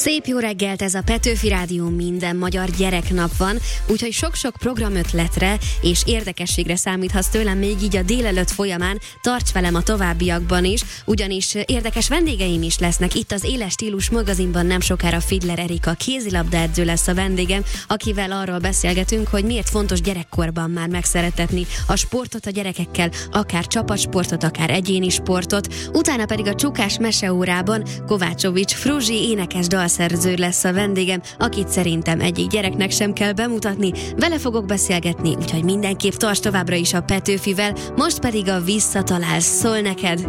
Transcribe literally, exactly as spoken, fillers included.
Szép jó reggelt, ez a Petőfi Rádió, minden magyar gyereknap van, úgyhogy sok-sok programötletre és érdekességre számíthatsz tőlem még így a délelőtt folyamán, tarts velem a továbbiakban is, ugyanis érdekes vendégeim is lesznek. Itt az Éles Stílus magazinban nem sokára Fidler Erika kézilabdaedző lesz a vendégem, akivel arról beszélgetünk, hogy miért fontos gyerekkorban már megszeretetni a sportot a gyerekekkel, akár csapatsportot, akár egyéni sportot. Utána pedig a Csukás meseórában Kovácsovics Fruzsi énekes dalszerző lesz a vendégem, akit szerintem egyik gyereknek sem kell bemutatni. Vele fogok beszélgetni, úgyhogy mindenképp tarts továbbra is a Petőfivel, most pedig a Visszatalálsz szól neked.